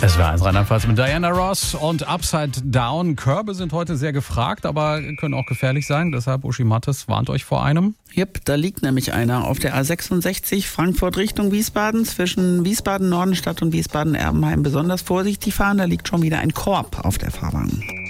Es war 1 Rheinland-Pfalz mit Diana Ross und Upside Down. Körbe sind heute sehr gefragt, aber können auch gefährlich sein. Deshalb, Uschi Mattes warnt euch vor einem. Jep, da liegt nämlich einer auf der A66 Frankfurt Richtung Wiesbaden, zwischen Wiesbaden-Nordenstadt und Wiesbaden-Erbenheim. Besonders vorsichtig fahren, da liegt schon wieder ein Korb auf der Fahrbahn.